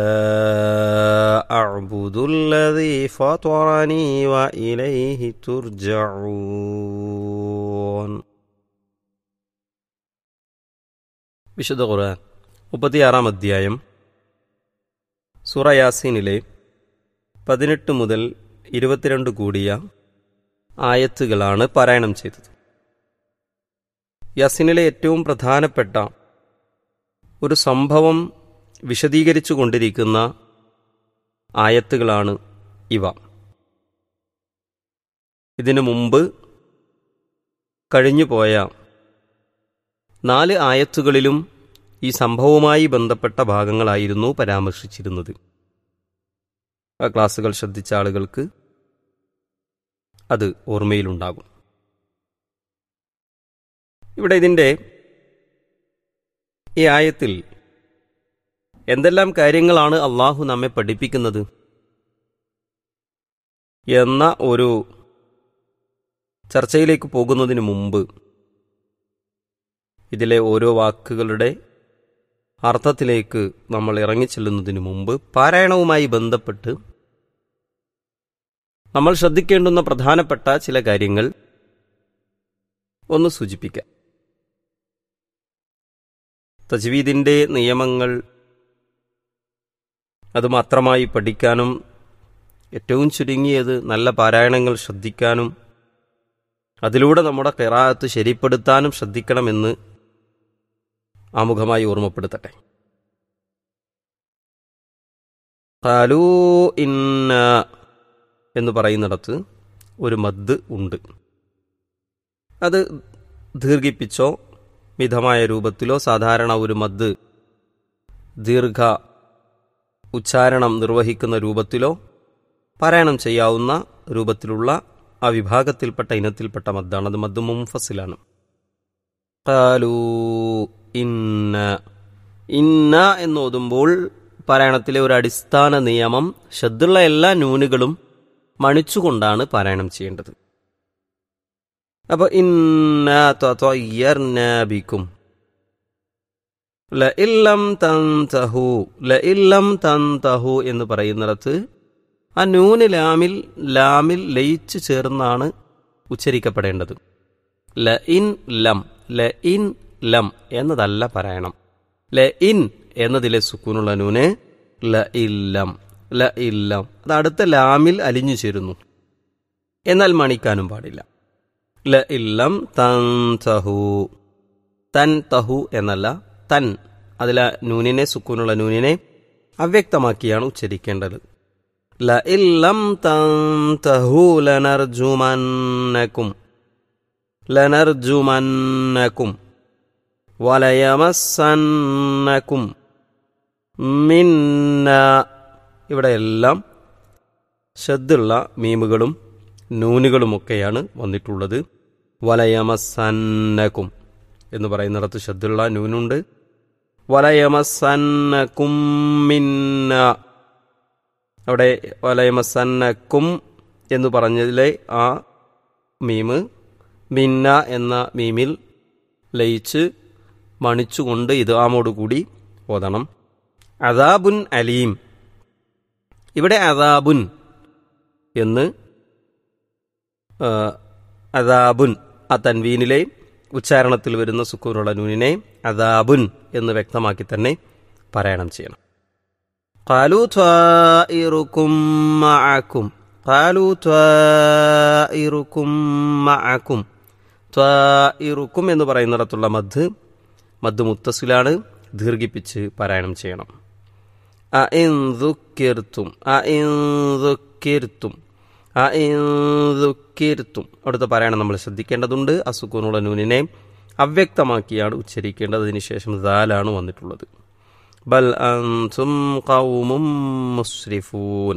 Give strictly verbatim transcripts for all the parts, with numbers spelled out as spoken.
അഅ്ബുദുല്ലദീ ഫതറനീ വഇലൈഹി തുർജഊൻ. വിശുദ്ധ ഖുർആൻ മുപ്പത്തിയാറാം അധ്യായം സൂറ യാസീനിലെ പതിനെട്ട് മുതൽ ഇരുപത്തിരണ്ട് കൂടിയ ആയത്തുകളാണ് പാരായണം ചെയ്തത്. യാസീനിലെ ഏറ്റവും പ്രധാനപ്പെട്ട ഒരു സംഭവം വിശദീകരിച്ചു കൊണ്ടിരിക്കുന്ന ആയത്തുകളാണ് ഇവ. ഇതിനു മുമ്പ് കഴിഞ്ഞുപോയ നാല് ആയത്തുകളിലും ഈ സംഭവവുമായി ബന്ധപ്പെട്ട ഭാഗങ്ങളായിരുന്നു പരാമർശിച്ചിരുന്നത്. ആ ക്ലാസുകൾ ശ്രദ്ധിച്ച ആളുകൾക്ക് അത് ഓർമ്മയിലുണ്ടാകും. ഇവിടെ ഇതിൻ്റെ ഈ ആയത്തിൽ എന്തെല്ലാം കാര്യങ്ങളാണ് അള്ളാഹു നമ്മെ പഠിപ്പിക്കുന്നത് എന്ന ഒരു ചർച്ചയിലേക്ക് പോകുന്നതിന് മുമ്പ് ഇതിലെ ഓരോ വാക്കുകളുടെ അർത്ഥത്തിലേക്ക് നമ്മൾ ഇറങ്ങിച്ചെല്ലുന്നതിന് മുമ്പ് പാരായണവുമായി ബന്ധപ്പെട്ട് നമ്മൾ ശ്രദ്ധിക്കേണ്ടുന്ന പ്രധാനപ്പെട്ട ചില കാര്യങ്ങൾ ഒന്ന് സൂചിപ്പിക്കാം. തജ്വീദിൻ്റെ നിയമങ്ങൾ അതുമാത്രമായി പഠിക്കാനും ഏറ്റവും ചുരുങ്ങിയത് നല്ല പാരായണങ്ങൾ ശ്രദ്ധിക്കാനും അതിലൂടെ നമ്മുടെ ഖിറാഅത്ത് ശരിപ്പെടുത്താനും ശ്രദ്ധിക്കണമെന്ന് ആമുഖമായി ഓർമ്മപ്പെടുത്തട്ടെ. ഖാലൂ ഇന്ന എന്ന് പറയുന്നിടത്ത് ഒരു മദ് ഉണ്ട്. അത് ദീർഘിപ്പിച്ചോ മിതമായ രൂപത്തിലോ സാധാരണ ഒരു മദ് ദീർഘ ഉച്ചാരണം നിർവഹിക്കുന്ന രൂപത്തിലോ പാരായണം ചെയ്യാവുന്ന രൂപത്തിലുള്ള ആ വിഭാഗത്തിൽപ്പെട്ട ഇനത്തിൽപ്പെട്ട മദ്ദാണ്. അത് മദ് മുൻഫസിലാണ്. ഖാലൂ ഇന്ന ഇന്ന എന്നോതുമ്പോൾ പാരായണത്തിലെ ഒരു അടിസ്ഥാന നിയമം ശദ്ദുള്ള എല്ലാ നൂനുകളും മണിച്ചുകൊണ്ടാണ് പാരായണം ചെയ്യേണ്ടത്. അപ്പോൾ ഇന്ന തതയ്യർനാ ബിക്കും ലഇല്ലം തൻതഹു ലഇല്ലം തൻതഹു എന്ന് പറയുന്നിടത്ത് ആ നൂന് ലാമിൽ ലാമിൽ ലയിച്ചു ചേർന്നാണ് ഉച്ചരിക്കപ്പെടേണ്ടത്. ലഇൻ ലം ലഇൻ ലം എന്നതല്ല പറയണം. ലഇൻ എന്നതിലെ സുക്കൂനുള്ള നൂന് ലഇല്ലം ലഇല്ലം അത് അടുത്ത ലാമിൽ അലിഞ്ഞു ചേരുന്നു, എന്നാൽ മണിക്കാനും പാടില്ല. ലഇല്ലം തൻതഹു തൻ തഹു എന്നല്ല, തൻ അതിലെ നൂനിനെ സുക്കൂനുള്ള നൂനിനെ അവ്യക്തമാക്കിയാണ് ഉച്ചരിക്കേണ്ടത്. ലഇല്ലം തൻതഹു ലനർജുമന്നകും ലനർജുമന്നകും വലയമസ്സന്നകും മിന്ന. ഇവിടെയെല്ലാം ശദ്ദുള്ള മീമുകളും നൂനുകളുമൊക്കെയാണ് വന്നിട്ടുള്ളത്. വലയമസ്സന്നകും എന്ന് പറയുന്നിടത്ത് ശദ്ദുള്ള നൂനുണ്ട്. വലയമസ്സന്നകും മിന്ന അവിടെ വലയമസ്സന്നകും എന്ന് പറഞ്ഞതിലെ ആ മീമ് മിന്ന എന്ന മീമിൽ ലയിച്ച് മണിച്ചുകൊണ്ട് ഇദ്ഗാമോടുകൂടി ഓതണം. അദാബുൻ അലീം. ഇവിടെ അദാബുൻ എന്ന് അദാബുൻ ആ തൻവീനിലെ ഉച്ചാരണത്തിൽ വരുന്ന സുക്കൂനുള്ള നൂനിനെ അദാബുൻ എന്ന് വ്യക്തമാക്കി തന്നെ പാരായണം ചെയ്യണം. ഖാലൂ ത്വാഇറുക്കും മഅക്കും ഖാലൂ ത്വാഇറുക്കും മഅക്കും ത്വാഇറുക്കും എന്ന് പറയുന്നിടത്തുള്ള മദ് മദ് മുത്തസിലാണ്, ദീർഘിപ്പിച്ച് പാരായണം ചെയ്യണം. അഇൻ ദുക്കിർത്തും അഇൻ ദുക്കിർത്തും അഇൻ ദുക്കിർത്തും അവിടുത്തെ പാരായണം നമ്മൾ ശ്രദ്ധിക്കേണ്ടതുണ്ട്. അസുക്കൂനുള്ള നൂനിനെ അവ്യക്തമാക്കിയാണ് ഉച്ചരിക്കേണ്ടത്. അതിനുശേഷം ദാലാണ് വന്നിട്ടുള്ളത്. ബൽ അൻതും ഖൗമും മുസ്രിഫൂൻ.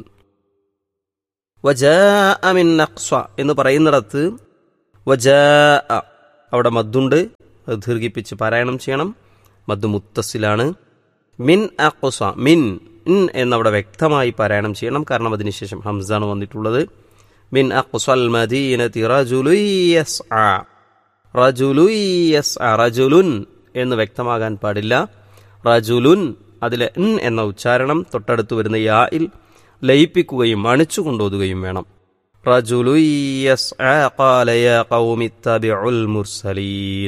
വജാഅ മിൻ നഖ്സ എന്ന് പറയുന്നിടത്ത് വജാഅ അവിടെ മദ്ദുണ്ട്, അത് ദീർഘിപ്പിച്ച് പാരായണം ചെയ്യണം. മദ് മുത്തസിലാണ്. മിൻ അഖ്സ മിൻ ഇൻ എന്നവിടെ വ്യക്തമായി പാരായണം ചെയ്യണം, കാരണം അതിനുശേഷം ഹംസാണ് വന്നിട്ടുള്ളത്. മിൻ അഖ്സൽ മദീനതി റജുലുൻ യസ്ആ റജുലുൻ യസ്ആ റജുലുൻ എന്ന് വ്യക്തമാകാൻ പാടില്ല. റജുലുൻ അതിലെ ഇൻ എന്ന ഉച്ചാരണം തൊട്ടടുത്ത് വരുന്ന യായിൽ ലയിപ്പിക്കുകയും അണിച്ചു കൊണ്ടോതുകയും വേണം. റജുലു യസ്ആ ഖാല യാ ഖൗമി ഇത്തബിഉൽ മുർസലീൻ.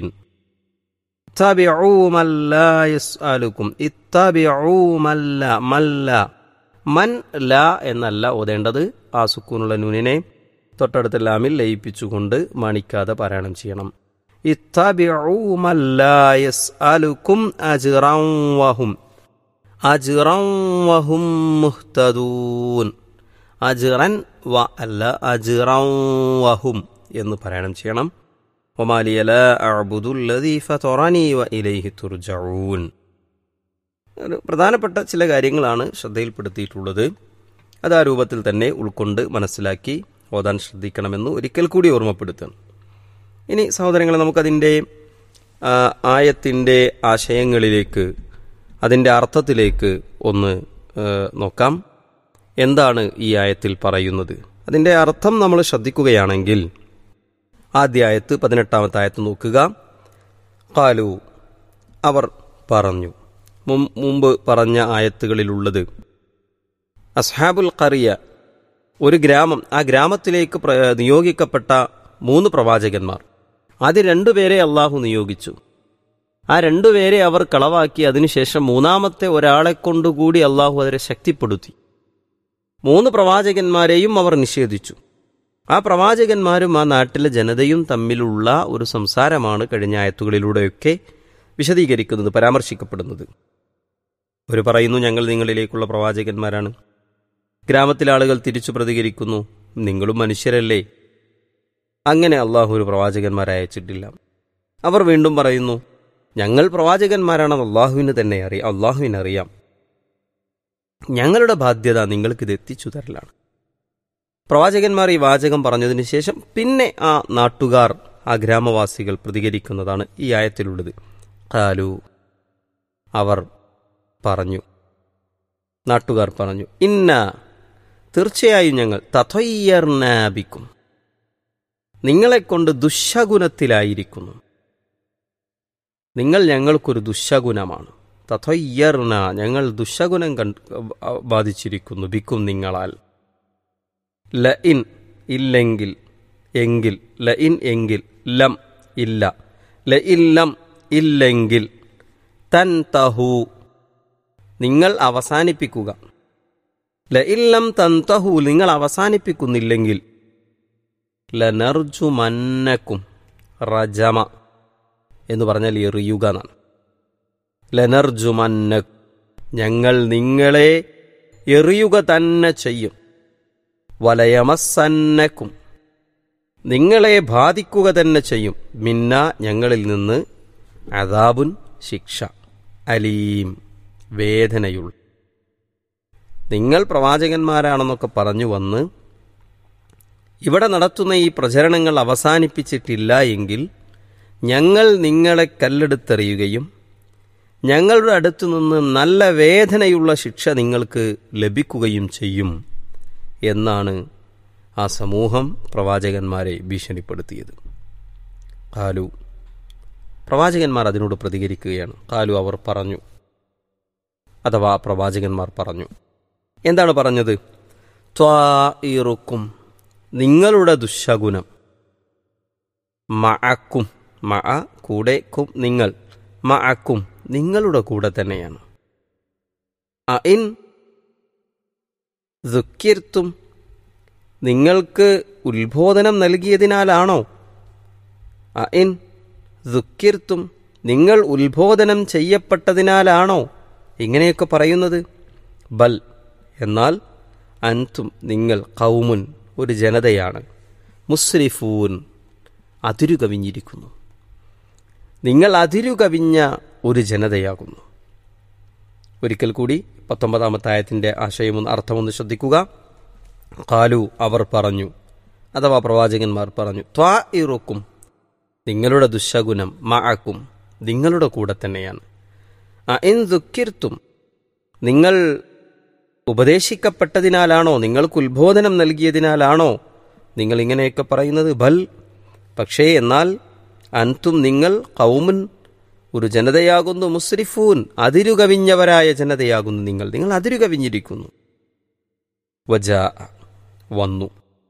ഇത്തബിഉ മൻ ലാ യസ്അലുക്കും. ഇത്തബിഉ മൻ ലാ മൻ ലാ മൻ ലാ എന്നല്ല ഓതേണ്ടത്. ആ സുക്കൂനുള്ള നൂനിനെ തൊട്ടടുത്ത ലാമിൽ ലയിപ്പിച്ചുകൊണ്ട് മണിക്കാതെ പാരായണം ചെയ്യണം. ഇത്തബിഉ മൻ ലാ യസ്അലുക്കും അജ്റൻ വഹും അജ്റൻ വഹും മുഹ്തദൂൻ. അജ്റൻ വ അല്ല അജ്റൻ വഹും എന്ന് പാരായണം ചെയ്യണം. വമാ ലിയ ലാ അഅ്ബുദു അല്ലദീ ഫതറനീ വഇലൈഹി തുർജഊൻ. പ്രധാനപ്പെട്ട ചില കാര്യങ്ങളാണ് ശ്രദ്ധയിൽപ്പെടുത്തിയിട്ടുള്ളത്. അത് ആ രൂപത്തിൽ തന്നെ ഉൾക്കൊണ്ട് മനസ്സിലാക്കി ഓതാൻ ശ്രദ്ധിക്കണമെന്ന് ഒരിക്കൽ കൂടി ഓർമ്മപ്പെടുത്തുന്നു. ഇനി സഹോദരങ്ങളെ, നമുക്കതിൻ്റെ ആയത്തിൻ്റെ ആശയങ്ങളിലേക്ക്, അതിൻ്റെ അർത്ഥത്തിലേക്ക് ഒന്ന് നോക്കാം. എന്താണ് ഈ ആയത്തിൽ പറയുന്നത്? അതിൻ്റെ അർത്ഥം നമ്മൾ ശ്രദ്ധിക്കുകയാണെങ്കിൽ ആദ്യ ആയത്ത് പതിനെട്ടാമത്തെ ആയത്ത് നോക്കുക. ഖാലു അവർ പറഞ്ഞു. മുമ്പ് പറഞ്ഞ ആയത്തുകളിലുള്ളത് അസ്ഹാബുൽ ഖറിയ ഒരു ഗ്രാമം, ആ ഗ്രാമത്തിലേക്ക് നിയോഗിക്കപ്പെട്ട മൂന്ന് പ്രവാചകന്മാർ. ആദ്യം രണ്ടുപേരെ അള്ളാഹു നിയോഗിച്ചു. ആ രണ്ടുപേരെ അവർ കളവാക്കി. അതിനുശേഷം മൂന്നാമത്തെ ഒരാളെ കൊണ്ടുകൂടി അള്ളാഹു അവരെ ശക്തിപ്പെടുത്തി. മൂന്ന് പ്രവാചകന്മാരെയും അവർ നിഷേധിച്ചു. ആ പ്രവാചകന്മാരും ആ നാട്ടിലെ ജനതയും തമ്മിലുള്ള ഒരു സംസാരമാണ് കഴിഞ്ഞ ആയത്തുകളിലൂടെയൊക്കെ വിശദീകരിക്കുന്നത്, പരാമർശിക്കപ്പെടുന്നത്. അവർ പറയുന്നു, ഞങ്ങൾ നിങ്ങളിലേക്കുള്ള പ്രവാചകന്മാരാണ്. ഗ്രാമത്തിലെ ആളുകൾ തിരിച്ചു പ്രതികരിക്കുന്നു, നിങ്ങളും മനുഷ്യരല്ലേ, അങ്ങനെ അള്ളാഹു ഒരു പ്രവാചകന്മാരെ അയച്ചിട്ടില്ല. അവർ വീണ്ടും പറയുന്നു, ഞങ്ങൾ പ്രവാചകന്മാരാണെന്ന് അള്ളാഹുവിന് തന്നെ അറിയാം, അള്ളാഹുവിനറിയാം. ഞങ്ങളുടെ ബാധ്യത നിങ്ങൾക്കിത് എത്തിച്ചു തരലാണ്. പ്രവാചകന്മാർ ഈ വാചകം പറഞ്ഞതിന് ശേഷം പിന്നെ ആ നാട്ടുകാർ, ആ ഗ്രാമവാസികൾ പ്രതികരിക്കുന്നതാണ് ഈ ആയത്തിലുള്ളത്. ഖാലു അവർ പറഞ്ഞു, നാട്ടുകാർ പറഞ്ഞു, ഇന്ന തീർച്ചയായും ഞങ്ങൾ തതയ്യർനാ ബിക്കും നിങ്ങളെക്കൊണ്ട് ദുശ്ശകുനത്തിലായിരിക്കുന്നു. നിങ്ങൾ ഞങ്ങൾക്കൊരു ദുശ്ശകുനമാണ്. തതയ്യർന ഞങ്ങൾ ദുശ്ശകുനം കണ്ട് ബാധിച്ചിരിക്കുന്നു. ബിക്കും നിങ്ങളാൽ. ല ഇൻ ഇല്ലെങ്കിൽ, എങ്കിൽ, ല ഇൻ എങ്കിൽ, ലം ഇല്ല, ല ഇൻ ലം ഇല്ലെങ്കിൽ, തൻ തഹു നിങ്ങൾ അവസാനിപ്പിക്കുക, ല ഇൻ ലം തൻ തഹു നിങ്ങൾ അവസാനിപ്പിക്കുന്നില്ലെങ്കിൽ, ലനർജുമന്നക്കും റജമ എന്ന് പറഞ്ഞാൽ എറിയുക എന്നാണ്. ലനർജുമന്നക് ഞങ്ങൾ നിങ്ങളെ എറിയുക തന്നെ ചെയ്യും. വലയമസന്നക്കും നിങ്ങളെ ബാധിക്കുക തന്നെ ചെയ്യും. മിന്ന ഞങ്ങളിൽ നിന്ന് അദാബുൻ ശിക്ഷ, അലീം വേദനയുള്ള. നിങ്ങൾ പ്രവാചകന്മാരാണെന്നൊക്കെ പറഞ്ഞു വന്ന് ഇവിടെ നടത്തുന്ന ഈ പ്രചരണങ്ങൾ അവസാനിപ്പിച്ചിട്ടില്ല എങ്കിൽ ഞങ്ങൾ നിങ്ങളെ കല്ലെടുത്തെറിയുകയും ഞങ്ങളുടെ അടുത്തു നിന്ന് നല്ല വേദനയുള്ള ശിക്ഷ നിങ്ങൾക്ക് ലഭിക്കുകയും ചെയ്യും എന്നാണ് ആ സമൂഹം പ്രവാചകന്മാരെ ഭീഷണിപ്പെടുത്തിയത്. ഖാലു പ്രവാചകന്മാർ അതിനോട് പ്രതികരിക്കുകയാണ്. ഖാലു അവർ പറഞ്ഞു, അഥവാ പ്രവാചകന്മാർ പറഞ്ഞു. എന്താണ് പറഞ്ഞത്? ത്വാഇറുക്കും നിങ്ങളുടെ ദുശ്ശകുനം, മഅക്കും മഅ കൂടെ, കും നിങ്ങൾ, മഅക്കും നിങ്ങളുടെ കൂടെ തന്നെയാണ്. അഇൻ ദുഃഖിർത്തും നിങ്ങൾക്ക് ഉത്ബോധനം നൽകിയതിനാലാണോ? അഇൻ ദുഃഖിർത്തും നിങ്ങൾ ഉത്ബോധനം ചെയ്യപ്പെട്ടതിനാലാണോ ഇങ്ങനെയൊക്കെ പറയുന്നത്? ബൽ എന്നാൽ അൻതും നിങ്ങൾ ഖൗമുൻ ഒരു ജനതയാണ്, മുസ്രിഫൂൻ അതിരുകവിഞ്ഞിരിക്കുന്നു, നിങ്ങൾ അതിരുകവിഞ്ഞ ഒരു ജനതയാകുന്നു. ഒരിക്കൽ കൂടി പത്തൊമ്പതാമത്തെ ആയത്തിൻ്റെ ആശയമൊന്ന് അർത്ഥമൊന്ന് ശ്രദ്ധിക്കുക. ഖാലു അവർ പറഞ്ഞു, അഥവാ പ്രവാചകന്മാർ പറഞ്ഞു, ത്വാഇറുക്കും നിങ്ങളുടെ ദുശ്ശകുനം, മഅക്കും നിങ്ങളുടെ കൂടെ തന്നെയാണ്. അഇൻ ദുഃഖിർത്തും നിങ്ങൾ ഉപദേശിക്കപ്പെട്ടതിനാലാണോ, നിങ്ങൾക്ക് ഉത്ബോധനം നൽകിയതിനാലാണോ നിങ്ങൾ ഇങ്ങനെയൊക്കെ പറയുന്നത്? ബൽ പക്ഷേ എന്നാൽ അൻതും നിങ്ങൾ ഖൗമുൻ ഒരു ജനതയാകുന്നു മുസ്രിഫൂൻ, അതിരുകവിഞ്ഞവരായ ജനതയാകുന്നു നിങ്ങൾ, നിങ്ങൾ അതിരുകവിഞ്ഞിരിക്കുന്നു. വജാ വന്നു.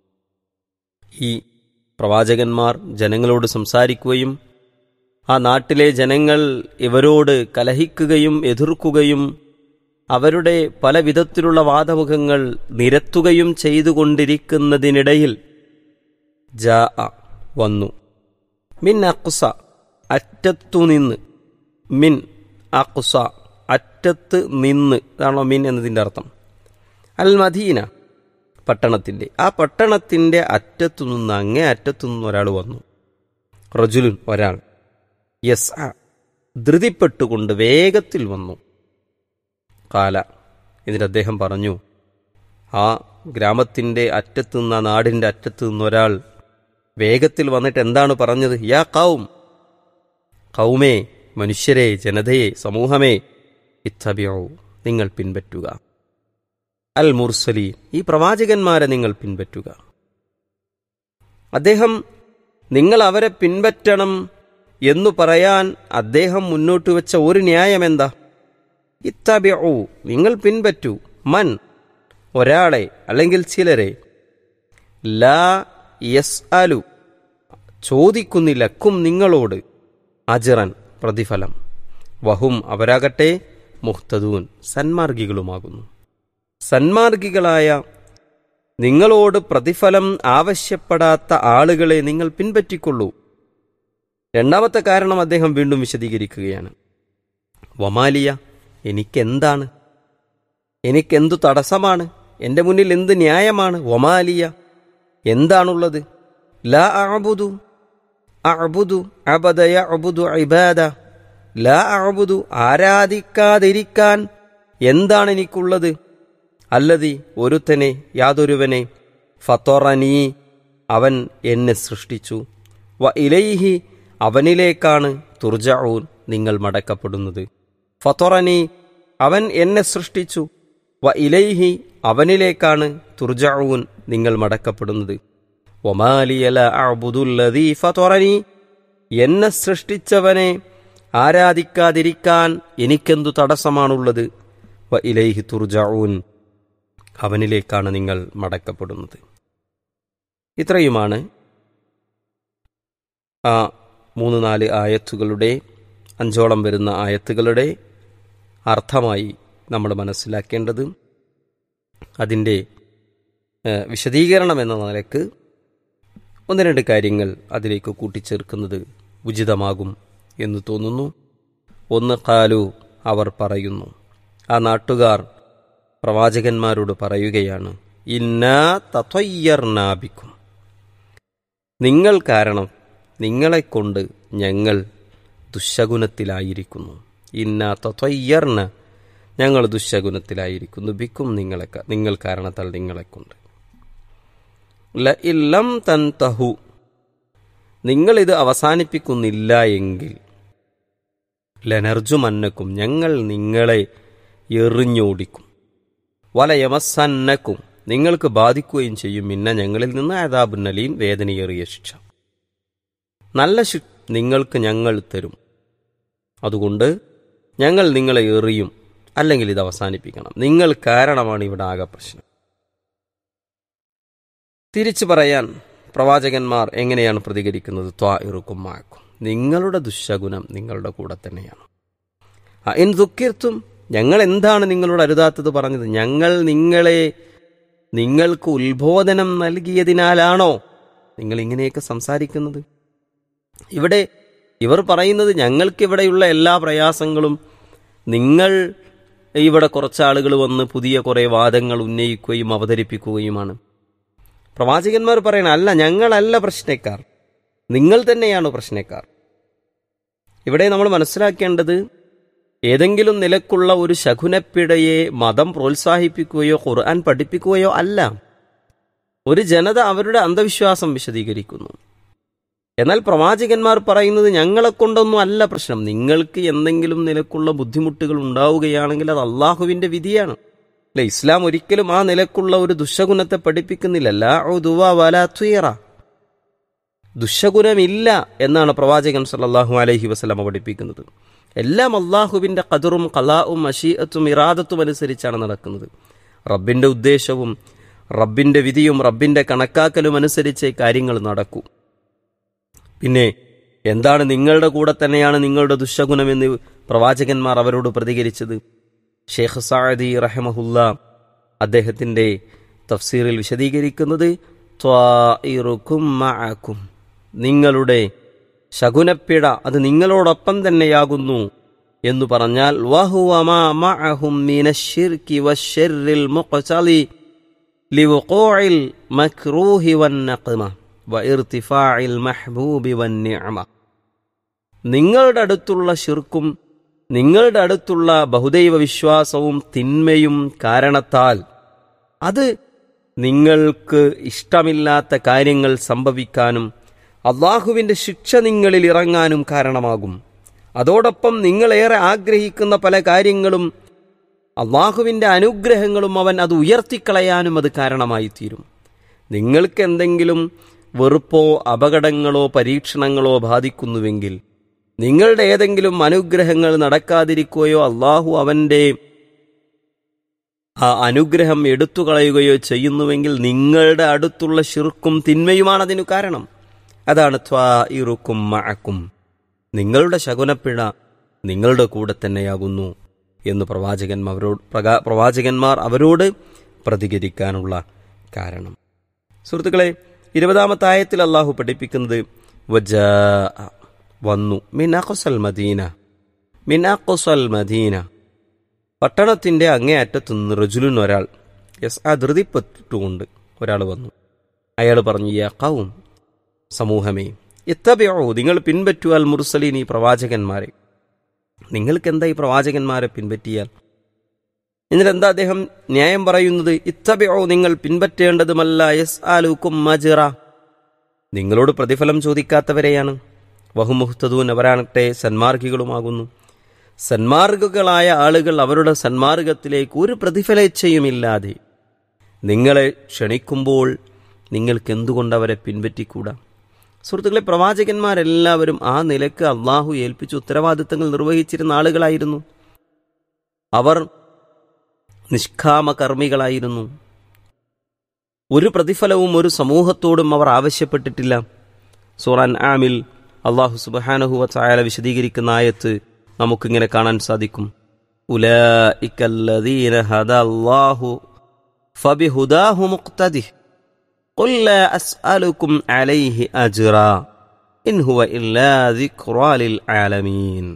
ഈ പ്രവാചകന്മാർ ജനങ്ങളോട് സംസാരിക്കുകയും ആ നാട്ടിലെ ജനങ്ങൾ ഇവരോട് കലഹിക്കുകയും എതിർക്കുകയും അവരുടെ പല വിധത്തിലുള്ള വാദമുഖങ്ങൾ നിരത്തുകയും ചെയ്തുകൊണ്ടിരിക്കുന്നതിനിടയിൽ ജാ വന്നു. മിൻ അഖ്സ അറ്റത്തുനിന്ന്, മിൻ അഖ്സ അറ്റത്ത് നിന്ന്, ഇതാണോ മിൻ എന്നതിൻ്റെ അർത്ഥം. അൽ മദീന പട്ടണത്തിൻ്റെ, ആ പട്ടണത്തിൻ്റെ അറ്റത്തു നിന്ന്, അങ്ങേ അറ്റത്തു നിന്ന് ഒരാൾ വന്നു. റജുലുൻ ഒരാൾ, യസ് ധൃതിപ്പെട്ടുകൊണ്ട് വേഗത്തിൽ വന്നു. കാല എന്നിട്ട് അദ്ദേഹം പറഞ്ഞു, ആ ഗ്രാമത്തിൻ്റെ അറ്റത്തു നിന്ന്, ആ നാടിൻ്റെ അറ്റത്തു നിന്നൊരാൾ വേഗത്തിൽ വന്നിട്ട് എന്താണ് പറഞ്ഞത്? യാ കൗം, കൗമേ, മനുഷ്യരെ, ജനതയെ, സമൂഹമേ, ഇത്തബിഉ, നിങ്ങൾ പിൻപറ്റുക. അൽ മുർസലീൻ, ഈ പ്രവാചകന്മാരെ നിങ്ങൾ പിൻപറ്റുക. അദ്ദേഹം നിങ്ങൾ അവരെ പിൻപറ്റണം എന്നു പറയാൻ അദ്ദേഹം മുന്നോട്ട് വെച്ച ഒരു ന്യായം എന്താ? ഇത്തബിഉ, നിങ്ങൾ പിൻപറ്റൂ. മൻ, ഒരാളെ അല്ലെങ്കിൽ ചിലരെ, ലാ യസ്അലു, ചോദിക്കുന്നില്ല, ക്കും നിങ്ങളോട്, അജ്റൻ പ്രതിഫലം, വഹും അവരാകട്ടെ മുഹ്തദൂൻ സന്മാർഗികളുമാകുന്നു. സന്മാർഗികളായ നിങ്ങളോട് പ്രതിഫലം ആവശ്യപ്പെടാത്ത ആളുകളെ നിങ്ങൾ പിൻപറ്റിക്കൊള്ളൂ. രണ്ടാമത്തെ കാരണം അദ്ദേഹം വീണ്ടും വിശദീകരിക്കുകയാണ്. വമാലിയ, എനിക്കെന്താണ്, എനിക്കെന്തു തടസ്സമാണ്, എൻ്റെ മുന്നിൽ എന്ത് ന്യായമാണ്? വമാലിയ, എന്താണുള്ളത്? ലാ അഅബുദു അഅബുദു അബദ യഅബുദു ഇബാദ, ലാ അഅബുദു ആരാധിക്കാതിരിക്കാൻ എന്താണ് എനിക്കുള്ളത്? അല്ലതി ഒരുത്തനെ, യാതൊരുവനെ, ഫത്വറനീ അവൻ എന്നെ സൃഷ്ടിച്ചു, വ ഇലൈഹി അവനിലേക്കാണ്, തുർജഊൻ നിങ്ങൾ മടക്കപ്പെടുന്നത്. ഫത്വറനീ അവൻ എന്നെ സൃഷ്ടിച്ചു, വ ഇലൈഹി അവനിലേക്കാണ്, തുർജഊൻ നിങ്ങൾ മടക്കപ്പെടുന്നത്. വമാലിയ ലാ അഅബുദുല്ലദീ ഫത്വറനീ എന്നെ സൃഷ്ടിച്ചവനെ ആരാധിക്കാതിരിക്കാൻ എനിക്കെന്തു തടസ്സമാണുള്ളത്? വ ഇലൈഹി തുർജഊൻ അവനിലേക്കാണ് നിങ്ങൾ മടക്കപ്പെടുന്നത്. ഇത്രയുമാണ് ആ മൂന്ന് നാല് ആയത്തുകളുടെ, അഞ്ചോളം വരുന്ന ആയത്തുകളുടെ അർത്ഥമായി നമ്മൾ മനസ്സിലാക്കേണ്ടത്. അതിൻ്റെ വിശദീകരണം എന്ന നിലക്ക് ഒന്ന് രണ്ട് കാര്യങ്ങൾ അതിലേക്ക് കൂട്ടിച്ചേർക്കുന്നത് ഉചിതമാകും എന്ന് തോന്നുന്നു. ഒന്ന്, ഖാലു അവർ പറയുന്നു, ആ നാട്ടുകാർ പ്രവാചകന്മാരോട് പറയുകയാണ്, ഇന്നാ തത്വയ്യർനാ ബിക്കും, നിങ്ങൾ കാരണം, നിങ്ങളെക്കൊണ്ട് ഞങ്ങൾ ദുശ്ശകുനത്തിലായിരിക്കുന്നു. ഇന്നാ തത്വയ്യർന, ഞങ്ങൾ ദുശ്ശകുനത്തിലായിരിക്കുന്നു, ബിക്കും നിങ്ങളെ, നിങ്ങൾ കാരണത്താൽ നിങ്ങളെക്കൊണ്ട്. ല ഇല്ലം തൻതഹു, നിങ്ങളിത് അവസാനിപ്പിക്കുന്നില്ല എങ്കിൽ, ലനർജുമന്നക്കും ഞങ്ങൾ നിങ്ങളെ എറിഞ്ഞോടിക്കും, വലയമസന്നക്കും നിങ്ങൾക്ക് ബാധിക്കുകയും ചെയ്യും, മിന്ന ഞങ്ങളിൽ നിന്ന് അദാബുന്നലീം വേദനയേറിയ ശിക്ഷ, നല്ല ശിക്ഷ നിങ്ങൾക്ക് ഞങ്ങൾ തരും. അതുകൊണ്ട് ഞങ്ങൾ നിങ്ങളെ എറിയും, അല്ലെങ്കിൽ ഇത് അവസാനിപ്പിക്കണം, നിങ്ങൾ കാരണമാണ് ഇവിടെ ആകെ പ്രശ്നം. തിരിച്ചു പറയാൻ പ്രവാചകന്മാർ എങ്ങനെയാണ് പ്രതികരിക്കുന്നത്? ത്വാഇറുക്കും മാക്കും, നിങ്ങളുടെ ദുശ്ശകുനം നിങ്ങളുടെ കൂടെ തന്നെയാണ്. ഇൻ ദുഃഖിർത്തും, ഞങ്ങൾ എന്താണ് നിങ്ങളോട് അരുതാത്തത് പറഞ്ഞത്? ഞങ്ങൾ നിങ്ങളെ നിങ്ങൾക്ക് ഉത്ബോധനം നൽകിയതിനാലാണോ നിങ്ങൾ ഇങ്ങനെയൊക്കെ സംസാരിക്കുന്നത്? ഇവിടെ ഇവർ പറയുന്നത് ഞങ്ങൾക്കിവിടെയുള്ള എല്ലാ പ്രയാസങ്ങളും നിങ്ങൾ ഇവിടെ കുറച്ചാളുകൾ വന്ന് പുതിയ കുറേ വാദങ്ങൾ ഉന്നയിക്കുകയും അവതരിപ്പിക്കുകയുമാണ്. പ്രവാചകന്മാർ പറയണ അല്ല, ഞങ്ങളല്ല പ്രശ്നക്കാർ, നിങ്ങൾ തന്നെയാണ് പ്രശ്നക്കാർ. ഇവിടെ നമ്മൾ മനസ്സിലാക്കേണ്ടത് ഏതെങ്കിലും നിലക്കുള്ള ഒരു ശകുനപ്പിഴയെ മതം പ്രോത്സാഹിപ്പിക്കുകയോ ഖുർആൻ പഠിപ്പിക്കുകയോ അല്ല. ഒരു ജനത അവരുടെ അന്ധവിശ്വാസം വിശദീകരിക്കുന്നു. എന്നാൽ പ്രവാചകന്മാർ പറയുന്നത് ഞങ്ങളെ കൊണ്ടൊന്നും അല്ല പ്രശ്നം, നിങ്ങൾക്ക് എന്തെങ്കിലും നിലക്കുള്ള ബുദ്ധിമുട്ടുകൾ ഉണ്ടാവുകയാണെങ്കിൽ അത് അള്ളാഹുവിന്റെ വിധിയാണ്. അല്ലെ, ഇസ്ലാം ഒരിക്കലും ആ നിലക്കുള്ള ഒരു ദുശ്ശകുനത്തെ പഠിപ്പിക്കുന്നില്ല. ലാ ഉദുവ വലാ തുയറ, ദുശ്ശകുനമില്ല എന്നാണ് പ്രവാചകൻ സല്ലല്ലാഹു അലൈഹി വസല്ലമ പഠിപ്പിക്കുന്നത്. എല്ലാം അള്ളാഹുവിൻ്റെ ഖദറും ഖലാഉം മശീഅത്തും ഇറാദത്തും അനുസരിച്ചാണ് നടക്കുന്നത്. റബ്ബിൻ്റെ ഉദ്ദേശവും റബ്ബിൻ്റെ വിധിയും റബ്ബിൻ്റെ കണക്കാക്കലും അനുസരിച്ചേ കാര്യങ്ങൾ നടക്കൂ. പിന്നെ എന്താണ് നിങ്ങളുടെ കൂടെ തന്നെയാണ് നിങ്ങളുടെ ദുശ്ശകുനമെന്ന് പ്രവാചകന്മാർ അവരോട് പ്രതികരിച്ചത്? ഷെയ്ഖ് സഅദി റഹിമഹുല്ല അദ്ദേഹത്തിൻ്റെ തഫ്സീറിൽ വിശദീകരിക്കുന്നത് ത്വാഇറുക്കും മഅക്കും, നിങ്ങളുടെ ശകുനപ്പിഴ അത് നിങ്ങളോടൊപ്പം തന്നെയാകുന്നു എന്ന് പറഞ്ഞാൽ വഹുവ മാ മഅഹും മിനശ്ശിർകി വശ്ശർറിൽ മുഖ്തലി ലിവുഖൂഇൽ മക്റൂഹി വന്നഖ്മ വഇർതിഫാഇൽ മഹ്ബൂബി വന്നിഅമ. നിങ്ങളുടെ അടുത്തുള്ള ശിർക്കും നിങ്ങളുടെ അടുത്തുള്ള ബഹുദൈവ വിശ്വാസവും തിന്മയും കാരണത്താൽ അത് നിങ്ങൾക്ക് ഇഷ്ടമില്ലാത്ത കാര്യങ്ങൾ സംഭവിക്കാനും അള്ളാഹുവിൻ്റെ ശിക്ഷ നിങ്ങളിൽ ഇറങ്ങാനും കാരണമാകും. അതോടൊപ്പം നിങ്ങളേറെ ആഗ്രഹിക്കുന്ന പല കാര്യങ്ങളും അള്ളാഹുവിൻ്റെ അനുഗ്രഹങ്ങളും അവൻ അത് ഉയർത്തിക്കളയാനും അത് കാരണമായി തീരും. നിങ്ങൾക്ക് എന്തെങ്കിലും വെറുപ്പോ അപകടങ്ങളോ പരീക്ഷണങ്ങളോ ബാധിക്കുന്നുവെങ്കിൽ, നിങ്ങളുടെ ഏതെങ്കിലും അനുഗ്രഹങ്ങൾ നടക്കാതിരിക്കുകയോ അള്ളാഹു അവൻ്റെ ആ അനുഗ്രഹം എടുത്തുകളയുകയോ ചെയ്യുന്നുവെങ്കിൽ നിങ്ങളുടെ അടുത്തുള്ള ശിർക്കും തിന്മയുമാണ് അതിനു കാരണം. അതാണ് ത്വാഇറുക്കും മഅക്കും, നിങ്ങളുടെ ശകുനപ്പിഴ നിങ്ങളുടെ കൂടെ തന്നെയാകുന്നു എന്ന് പ്രവാചകന്മാരോട് പ്രവാചകന്മാർ അവരോട് പ്രതികരിക്കാനുള്ള കാരണം. സുഹൃത്തുക്കളെ, ഇരുപതാമത്തെ ആയത്തിൽ അള്ളാഹു പഠിപ്പിക്കുന്നത് വജാ വന്നു മിൻ അഖ്സൽ മദീന മിൻ അഖ്സൽ മദീന, പട്ടണത്തിൻ്റെ അങ്ങേ അറ്റത്തുനിന്ന് റജുലുൻ ഒരാൾ യസ് ആ ധൃതിപ്പെട്ടുകൊണ്ട് ഒരാൾ വന്നു. അയാൾ പറഞ്ഞു, യാ ഖൗം, സമൂഹമേ, ഇത്തബിഉ, നിങ്ങൾ പിൻപറ്റു അൽ മുർസലീൻ, ഈ പ്രവാചകന്മാരെ. നിങ്ങൾക്ക് എന്താ ഈ പ്രവാചകന്മാരെ പിൻപറ്റിയാൽ? എന്നിട്ട് എന്താ അദ്ദേഹം ന്യായം പറയുന്നത്? ഇത്തബിഉ, നിങ്ങൾ പിൻപറ്റേണ്ടതുമല്ല യസ് ആലുക്കും മജ്റ, നിങ്ങളോട് പ്രതിഫലം ചോദിക്കാത്തവരെയാണ്. വഹും മുഹ്തദൂൻ, അവരാണട്ടെ സന്മാർഗികളുമാകുന്നു. സന്മാർഗികളായ ആളുകൾ അവരുടെ സന്മാർഗത്തിലേക്ക് ഒരു പ്രതിഫലേച്ഛയുമില്ലാതെ നിങ്ങളെ ക്ഷണിക്കുമ്പോൾ നിങ്ങൾക്ക് എന്തുകൊണ്ട് അവരെ പിൻപറ്റിക്കൂടാ? സുഹൃത്തുക്കളെ, പ്രവാചകന്മാരെല്ലാവരും ആ നിലക്ക് അള്ളാഹു ഏൽപ്പിച്ച ഉത്തരവാദിത്തങ്ങൾ നിർവഹിച്ചിരുന്ന ആളുകളായിരുന്നു. അവർ നിഷ്കാമ കർമ്മികളായിരുന്നു. ഒരു പ്രതിഫലവും ഒരു സമൂഹത്തോടും അവർ ആവശ്യപ്പെട്ടിട്ടില്ല. സൂറ അൻആമിൽ അള്ളാഹു സുബ്ഹാനഹു വ തആല വിശദീകരിക്കുന്ന ആയത്ത് നമുക്കിങ്ങനെ കാണാൻ സാധിക്കും. ഉലൈകല്ലദീന ഹദല്ലാഹു ഫബിഹുദാഹു മുഖ്തദിഹ് ഖുൽ ലാ അസ്അലുകും അലൈഹി അജ്റാ ഇൻ ഹുവ ഇല്ലാ ദിക്റാ ലിൽ ആലമീൻ.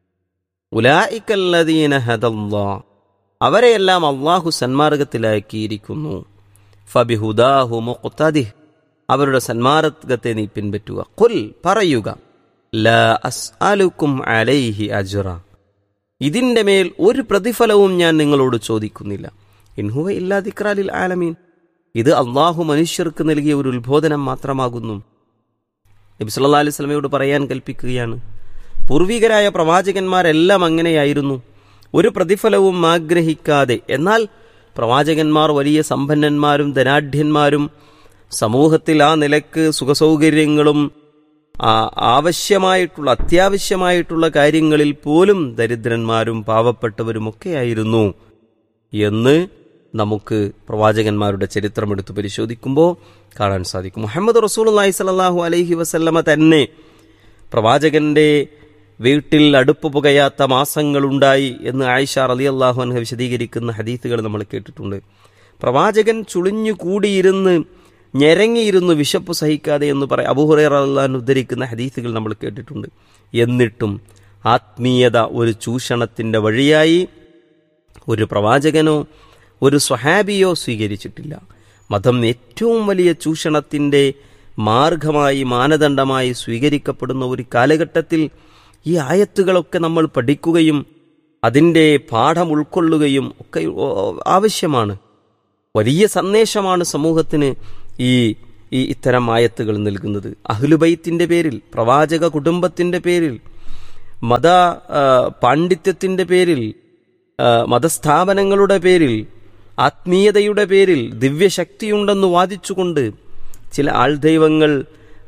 ഉലൈകല്ലദീന ഹദല്ലാഹ്, അവരെയെല്ലാം അള്ളാഹു സന്മാർഗത്തിലാക്കിയിരിക്കുന്നു. ഫബിഹുദാഹു മുഖ്തദിഹ്, അവരുടെ സന്മാർഗത്തെ നീ പിൻപറ്റുക. ഖുൽ, പറയുക, ലാ അസ്അലുകും അലൈഹി അജ്റ, ഇതിൻ്റെ മേൽ ഒരു പ്രതിഫലവും ഞാൻ നിങ്ങളോട് ചോദിക്കുന്നില്ല. ഇൻ ഹുവ ഇല്ലാ ദിക്റാ ലിൽ ആലമീൻ, ഇത് അള്ളാഹു മനുഷ്യർക്ക് നൽകിയ ഒരു ഉത്ബോധനം മാത്രമാകുന്നു. നബി സല്ലല്ലാഹു അലൈഹി വസല്ലമയോട് പറയാൻ കൽപ്പിക്കുകയാണ്. പൂർവികരായ പ്രവാചകന്മാരെല്ലാം അങ്ങനെയായിരുന്നു, ഒരു പ്രതിഫലവും ആഗ്രഹിക്കാതെ. എന്നാൽ പ്രവാചകന്മാർ വലിയ സമ്പന്നന്മാരും ധനാഢ്യന്മാരും സമൂഹത്തിൽ ആ നിലക്ക് സുഖസൗകര്യങ്ങളും ആവശ്യമായിട്ടുള്ള അത്യാവശ്യമായിട്ടുള്ള കാര്യങ്ങളിൽ പോലും ദരിദ്രന്മാരും പാവപ്പെട്ടവരുമൊക്കെയായിരുന്നു എന്ന് നമുക്ക് പ്രവാചകന്മാരുടെ ചരിത്രമെടുത്ത് പരിശോധിക്കുമ്പോൾ കാണാൻ സാധിക്കും. മുഹമ്മദ് റസൂലുള്ളാഹി സ്വല്ലല്ലാഹു അലൈഹി വസല്ലമ തന്നെ പ്രവാചകന്റെ വീട്ടിൽ അടുപ്പ് പുകയാത്ത മാസങ്ങളുണ്ടായി എന്ന് ആയിഷ റളിയല്ലാഹു അൻഹ വിശദീകരിക്കുന്ന ഹദീസുകൾ നമ്മൾ കേട്ടിട്ടുണ്ട്. പ്രവാചകൻ ചുളിഞ്ഞു കൂടിയിരുന്ന് ഞെരങ്ങിയിരുന്നു വിശപ്പ് സഹിക്കാതെ എന്ന് പറയും അബൂ ഹുറൈറ റളിയല്ലാഹു അൻഹു ഉദ്ധരിക്കുന്ന ഹദീസുകൾ നമ്മൾ കേട്ടിട്ടുണ്ട്. എന്നിട്ടും ആത്മീയത ഒരു ചൂഷണത്തിൻ്റെ വഴിയായി ഒരു പ്രവാചകനോ ഒരു സ്വഹാബിയോ സ്വീകരിച്ചിട്ടില്ല. മതം ഏറ്റവും വലിയ ചൂഷണത്തിൻ്റെ മാർഗമായി മാനദണ്ഡമായി സ്വീകരിക്കപ്പെടുന്ന ഒരു കാലഘട്ടത്തിൽ ഈ ആയത്തുകളൊക്കെ നമ്മൾ പഠിക്കുകയും അതിൻ്റെ പാഠം ഉൾക്കൊള്ളുകയും ഒക്കെ ആവശ്യമാണ്. വലിയ സന്ദേശമാണ് സമൂഹത്തിന് ഈ ഈ ഇത്തരം ആയത്തുകൾ നൽകുന്നത്. അഹ്ലുബൈത്തിൻ്റെ പേരിൽ, പ്രവാചക കുടുംബത്തിൻ്റെ പേരിൽ, മത പാണ്ഡിത്യത്തിൻ്റെ പേരിൽ, മതസ്ഥാപനങ്ങളുടെ പേരിൽ, ആത്മീയതയുടെ പേരിൽ ദിവ്യശക്തിയുണ്ടെന്ന് വാദിച്ചുകൊണ്ട് ചില ആൾദൈവങ്ങൾ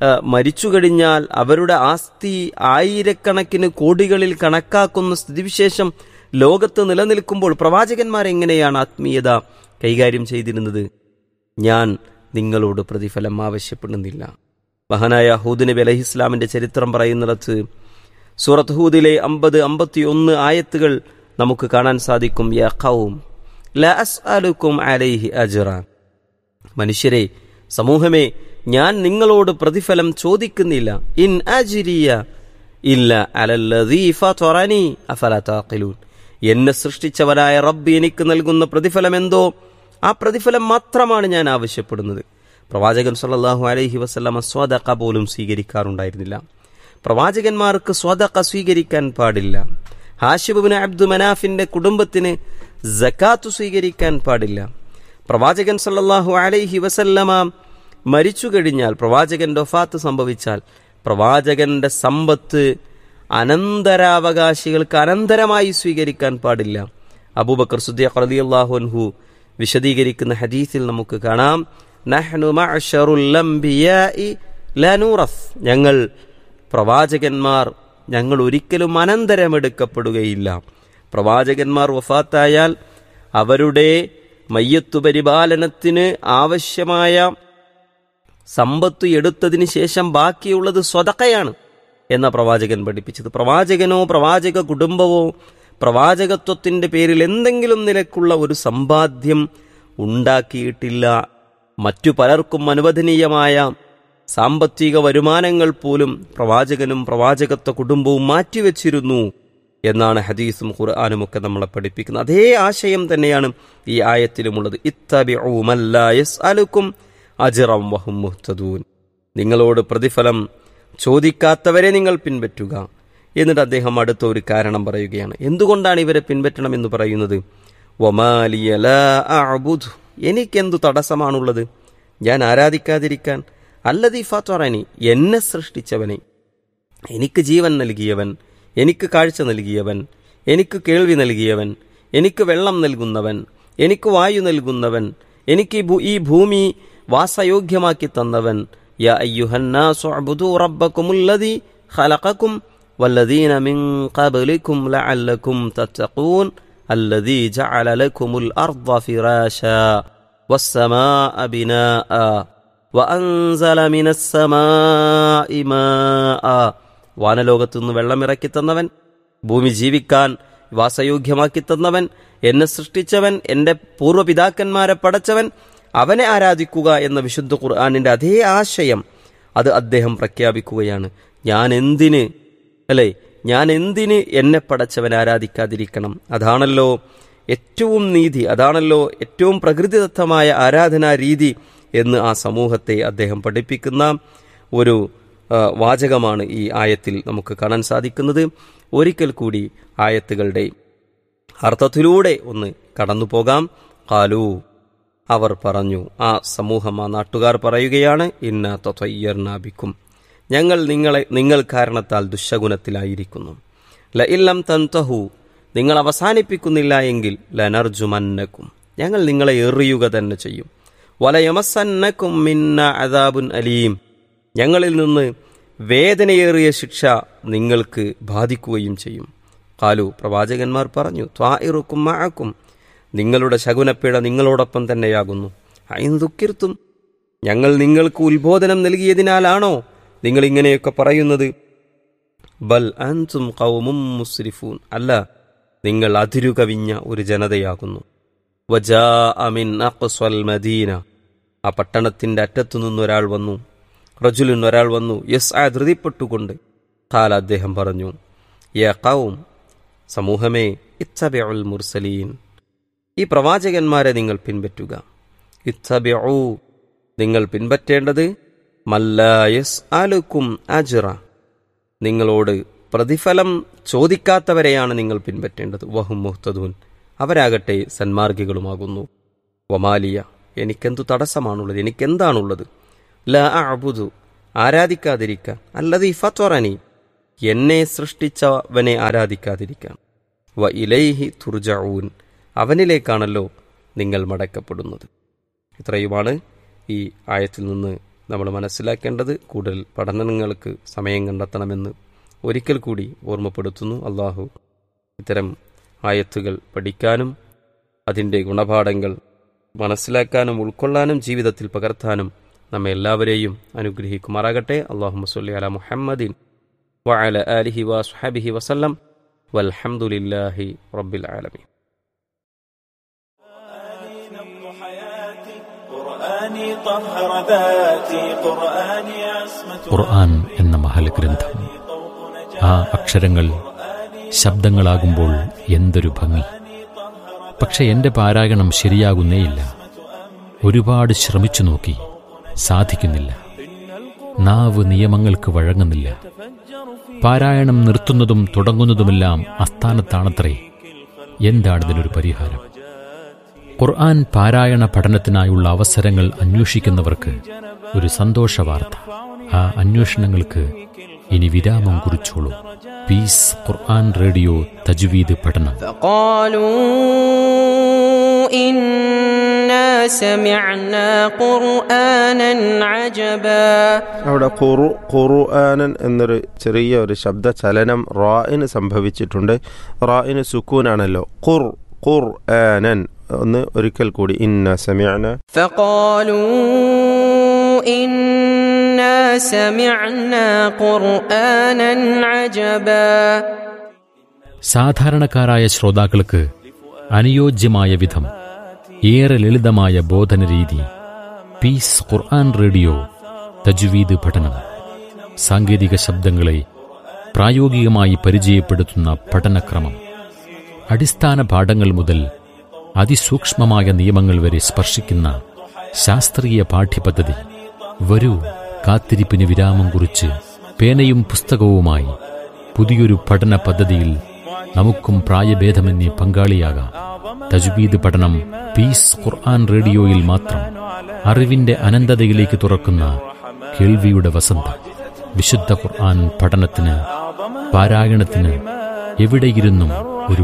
മരിച്ചു കഴിഞ്ഞാൽ അവരുടെ ആസ്തി ആയിരക്കണക്കിന് കോടികളിൽ കണക്കാക്കുന്ന സ്ഥിതിവിശേഷം ലോകത്ത് നിലനിൽക്കുമ്പോൾ പ്രവാചകന്മാരെങ്ങനെയാണ് ആത്മീയത കൈകാര്യം ചെയ്തിരുന്നത്? ഞാൻ നിങ്ങളോട് പ്രതിഫലം ആവശ്യപ്പെടുന്നില്ല. മഹാനായ ഹൂദ് നബി അലൈഹി ഇസ്ലാമിന്റെ ചരിത്രം പറയുന്നിടത്ത് സൂറത്ത് ഹൂദിലെ അമ്പത് അമ്പത്തിയൊന്ന് ആയത്തുകൾ നമുക്ക് കാണാൻ സാധിക്കും. യാ ഖൗം ലാ അസ്അലുക്കും അലൈഹി അജ്റ, മനുഷ്യരെ, സമൂഹമേ, ഞാൻ നിങ്ങളോട് പ്രതിഫലം ചോദിക്കുന്നില്ല. ഇൻ അജ്രിയ ഇല്ല അലല്ലദീ ഫതറനി അഫലാ തഅഖിലൂൻ, എന്നെ സൃഷ്ടിച്ചവനായ റബ്ബ് എനിക്ക് നൽകുന്ന പ്രതിഫലം എന്തോ ആ പ്രതിഫലം മാത്രമാണ് ഞാൻ ആവശ്യപ്പെടുന്നത്. പ്രവാചകൻ സല്ലല്ലാഹു അലൈഹി വസല്ലമ സ്വദഖ പോലും സ്വീകരിക്കാറുണ്ടായിരുന്നില്ല. പ്രവാചകന്മാർക്ക് സ്വദഖ സ്വീകരിക്കാൻ പാടില്ല. ഹാശിം ഇബ്നു അബ്ദു മനാഫിന്റെ കുടുംബത്തിന് സകാത്ത് സ്വീകരിക്കാൻ പാടില്ല. പ്രവാചകൻ സല്ലല്ലാഹു അലൈഹി വസല്ലമ മരിച്ചു കഴിഞ്ഞാൽ, പ്രവാചകന്റെ വഫാത്ത് സംഭവിച്ചാൽ, പ്രവാചകന്റെ സമ്പത്ത് അനന്തരാവകാശികൾക്ക് അനന്തരമായി സ്വീകരിക്കാൻ പാടില്ല. അബൂബക്കർ സിദ്ദീഖ് റളിയല്ലാഹു അൻഹു വിശദീകരിക്കുന്ന ഹദീസിൽ നമുക്ക് കാണാം, നഹ്നു മഅ്ശറുൽ അംബിയാഇ ലാ നൂറസ്, ഞങ്ങൾ പ്രവാചകന്മാർ ഞങ്ങൾ ഒരിക്കലും അനന്തരമെടുക്കപ്പെടുകയില്ല. പ്രവാചകന്മാർ വഫാത്തായാൽ അവരുടെ മയ്യത്തു പരിപാലനത്തിന് ആവശ്യമായ സമ്പത്ത് എടുത്തതിന് ശേഷം ബാക്കിയുള്ളത് സ്വതക്കയാണ് എന്ന പ്രവാചകൻ പഠിപ്പിച്ചത്. പ്രവാചകനോ പ്രവാചക കുടുംബമോ പ്രവാചകത്വത്തിന്റെ പേരിൽ എന്തെങ്കിലും നിലക്കുള്ള ഒരു സമ്പാദ്യം ഉണ്ടാക്കിയിട്ടില്ല. മറ്റു പലർക്കും അനുവദനീയമായ സാമ്പത്തിക വരുമാനങ്ങൾ പോലും പ്രവാചകനും പ്രവാചകത്വ കുടുംബവും മാറ്റിവെച്ചിരുന്നു എന്നാണ് ഹദീസും ഖുർആനുമൊക്കെ നമ്മളെ പഠിപ്പിക്കുന്നത്. അതേ ആശയം തന്നെയാണ് ഈ ആയത്തിലുമുള്ളത്. ഇത്തബിഉ മല്ലാ യസ്അലുക്കും അജ്റൻ വഹും മുഹ്തദൂൻ, നിങ്ങളോട് പ്രതിഫലം ചോദിക്കാത്തവരെ നിങ്ങൾ പിൻപറ്റുക. എന്നിട്ട് അദ്ദേഹം അടുത്ത ഒരു കാരണം പറയുകയാണ്. എന്തുകൊണ്ടാണ് ഇവരെ പിൻപറ്റണമെന്ന് പറയുന്നത്? വമാലിയ ലാ അഅ്ബുദു, എനിക്കെന്തു തടസ്സമാണുള്ളത് ഞാൻ ആരാധിക്കാതിരിക്കാൻ? അല്ലദീ ഫതറനി, എന്നെ സൃഷ്ടിച്ചവനെ, എനിക്ക് ജീവൻ നൽകിയവൻ, എനിക്ക് കാഴ്ച നൽകിയവൻ, എനിക്ക് കേൾവി നൽകിയവൻ, എനിക്ക് വെള്ളം നൽകുന്നവൻ, എനിക്ക് വായു നൽകുന്നവൻ, എനിക്ക് ഈ ഭൂമി വാസയോഗ്യമാക്കി തന്നവൻ. യാ അയ്യുഹന്നാസു അബ്ദു റബ്ബക്കുമുല്ലദീ ഖലഖക്കും വല്ലദീന മിൻ ഖബ്ലിക്കും ലഅല്ലക്കും തത്തഖൂൻ അല്ലദീ ജഅല ലക്കുമുൽ അർദ ഫിറാശാ വസ്സമാഅ ബിനാഅ വഅൻസല മിനസ് സമാഇ മാഅ, വാനലോകത്തുനിന്ന് വെള്ളമിറക്കി തന്നവൻ, ഭൂമി ജീവിക്കാൻ വാസയോഗ്യമാക്കി തന്നവൻ, എന്നെ സൃഷ്ടിച്ചവൻ, എൻ്റെ പൂർവ്വപിതാക്കന്മാരെ പടച്ചവൻ, അവനെ ആരാധിക്കുക എന്ന വിശുദ്ധ ഖുർആനിന്റെ അതേ ആശയം അത് അദ്ദേഹം പ്രഖ്യാപിക്കുകയാണ്. ഞാൻ എന്തിന് അല്ലേ ഞാൻ എന്തിന് എന്നെ പടച്ചവൻ ആരാധിക്കാതിരിക്കണം? അതാണല്ലോ ഏറ്റവും നീതി, അതാണല്ലോ ഏറ്റവും പ്രകൃതിദത്തമായ ആരാധനാ രീതി എന്ന് ആ സമൂഹത്തെ അദ്ദേഹം പഠിപ്പിക്കുന്ന ഒരു വാചകമാണ് ഈ ആയത്തിൽ നമുക്ക് കാണാൻ സാധിക്കുന്നത്. ഒരിക്കൽ കൂടി ആയത്തുകളുടെ അർത്ഥത്തിലൂടെ ഒന്ന് കടന്നു പോകാം. ഖാലൂ, അവർ പറഞ്ഞു, ആ സമൂഹം, ആ നാട്ടുകാർ പറയുകയാണ്, ഇന്നാ തതയ്യർനാ ബിക്കും, ഞങ്ങൾ നിങ്ങളെ നിങ്ങൾ കാരണത്താൽ ദുശ്ശകുനത്തിലായിരിക്കുന്നു. ലഇല്ലം തൻതഹു, നിങ്ങൾ അവസാനിപ്പിക്കുന്നില്ല എങ്കിൽ ലനർജുമന്നക്കും, ഞങ്ങൾ നിങ്ങളെ എറിയുക തന്നെ ചെയ്യും. വലയമസന്നക്കും മിന്ന അദാബുൻ അലീം, ഞങ്ങളിൽ നിന്ന് വേദനയേറിയ ശിക്ഷ നിങ്ങൾക്ക് ബാധിക്കുകയും ചെയ്യും. ഖാലു, പ്രവാചകന്മാർ പറഞ്ഞു, ത്വാഇറുക്കും മഅക്കും, നിങ്ങളുടെ ശകുനപ്പിഴ നിങ്ങളോടൊപ്പം തന്നെയാകുന്നു. അയിൻ ദുഃഖിർത്തും, ഞങ്ങൾ നിങ്ങൾക്ക് ഉത്ബോധനം നൽകിയതിനാലാണോ നിങ്ങൾ ഇങ്ങനെയൊക്കെ പറയുന്നത്? ബൽ അൻതും ഖൗമും മുസ്രിഫൂൻ, അല്ല, നിങ്ങൾ അതിരുകവിഞ്ഞ ഒരു ജനതയാകുന്നു. വജാഅ മിൻ അഖ്സൽ മദീന, ആ പട്ടണത്തിന്റെ അറ്റത്തു നിന്നൊരാൾ വന്നു. റജുലുൻ, ഒരാൾ വന്നു. യസ്ആ, ധൃതിപ്പെട്ടുകൊണ്ട്. ഖാല, അദ്ദേഹം പറഞ്ഞു, യാ ഖൗം, സമൂഹമേ, ഇത്തബിഉൽ മുർസലീൻ, ഈ പ്രവാചകന്മാരെ നിങ്ങൾ പിൻപറ്റുക. ഇത്തബിഉ, നിങ്ങൾ പിൻപറ്റേണ്ടത് മല്ലാ യസ്അലുക്കും അജ്റ, നിങ്ങളോട് പ്രതിഫലം ചോദിക്കാത്തവരെയാണ് നിങ്ങൾ പിൻപറ്റേണ്ടത്. വഹും മുഹ്തദൂൻ, അവരാകട്ടെ സന്മാർഗികളുമാകുന്നു. വമാലിയ, എനിക്കെന്തു തടസ്സമാണുള്ളത്, എനിക്കെന്താണുള്ളത്? ലാ അഅ്ബുദു, ആരാധിക്കാതിരിക്കാൻ, അല്ലദീ ഫതറനി, എന്നെ സൃഷ്ടിച്ചവനെ ആരാധിക്കാതിരിക്കാൻ. വ ഇലൈഹി തുർജഊൻ, അവനിലേക്കാണല്ലോ നിങ്ങൾ മടക്കപ്പെടുന്നത്. ഇത്രയുമാണ് ഈ ആയത്തിൽ നിന്ന് നമ്മൾ മനസ്സിലാക്കേണ്ടത് കൂടുതൽ പഠനങ്ങൾക്ക് സമയം കണ്ടെത്തണമെന്ന് ഒരിക്കൽ കൂടി ഓർമ്മപ്പെടുത്തുന്നു. അള്ളാഹു ഇത്തരം ആയത്തുകൾ പഠിക്കാനും അതിൻ്റെ ഗുണപാഠങ്ങൾ മനസ്സിലാക്കാനും ഉൾക്കൊള്ളാനും ജീവിതത്തിൽ പകർത്താനും നമ്മെ എല്ലാവരെയും അനുഗ്രഹിക്കുമാറാകട്ടെ. അല്ലാഹുമ്മ സ്വല്ലി അലാ മുഹമ്മദിൻ വഅല ആലിഹി വസ്ഹബിഹി വസല്ലം വൽഹംദുലില്ലാഹി റബ്ബിൽ ആലമീൻ. ഖുർആൻ എന്ന മഹൽ ഗ്രന്ഥം, ആ അക്ഷരങ്ങൾ ശബ്ദങ്ങളാകുമ്പോൾ എന്തൊരു ഭംഗി! പക്ഷെ എന്റെ പാരായണം ശരിയാകുന്നേയില്ല. ഒരുപാട് ശ്രമിച്ചു നോക്കി, സാധിക്കുന്നില്ല. നാവ് നിയമങ്ങൾക്ക് വഴങ്ങുന്നില്ല. പാരായണം നിർത്തുന്നതും തുടങ്ങുന്നതുമെല്ലാം അസ്ഥാനത്താണത്രേ. എന്താണിതിനൊരു പരിഹാരം? ഖുർആൻ പാരായണ പഠനത്തിനായുള്ള അവസരങ്ങൾ അന്വേഷിക്കുന്നവർക്ക് ഒരു സന്തോഷ വാർത്ത. ആ അന്വേഷണങ്ങൾക്ക് ഇനി വിരാമം കുറിച്ചോളൂ. പീസ് ഖുർആൻ റേഡിയോ തജ്വീദ് പഠനം. അവിടെ ഖുറു ഖുർആനൻ എന്നൊരു ചെറിയ ഒരു ശബ്ദ ചലനം റായിന് സംഭവിച്ചിട്ടുണ്ട്. റായിന് സുക്കൂനാണല്ലോ. ഖുർ ഖുർആനൻ. ഒന്ന് ഒരിക്കൽ കൂടി, ഇന്ന സമിഅന ഫഖാലൂ ഇന്നാ സമിഅനാ ഖുർആനൻ അജബാ. സാധാരണക്കാരായ ശ്രോതാക്കൾക്ക് അനുയോജ്യമായ വിധം ഏറെ ലളിതമായ ബോധന രീതി. പീസ് ഖുർആൻ റേഡിയോ തജ്വീദ് പഠനം. സാങ്കേതിക ശബ്ദങ്ങളെ പ്രായോഗികമായി പരിചയപ്പെടുത്തുന്ന പഠനക്രമം. അടിസ്ഥാന പാഠങ്ങൾ മുതൽ അതിസൂക്ഷ്മമായ നിയമങ്ങൾ വരെ സ്പർശിക്കുന്ന ശാസ്ത്രീയ പാഠ്യപദ്ധതി. വരൂ, കാത്തിരിപ്പിന് വിരാമം കുറിച്ച് പേനയും പുസ്തകവുമായി പുതിയൊരു പഠന പദ്ധതിയിൽ നമുക്കും പ്രായഭേദമന്യേ പങ്കാളിയാകാം. തജ്വീദ് പഠനം പീസ് ഖുർആൻ റേഡിയോയിൽ മാത്രം. അറിവിന്റെ അനന്തതയിലേക്ക് തുറക്കുന്ന കേൾവിയുടെ വസന്തം. വിശുദ്ധ ഖുർആൻ പഠനത്തിന്, പാരായണത്തിന് എവിടെയിരുന്നും